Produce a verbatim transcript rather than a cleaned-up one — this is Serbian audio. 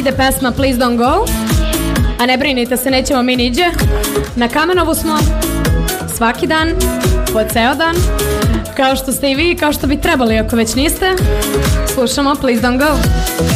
ide pesma Please Don't Go. A ne brinite se, nećemo mi niđe. Na Kamenovu smo svaki dan, po ceo dan, kao što ste i vi, kao što bi trebali ako već niste. Slušamo Please Don't Go.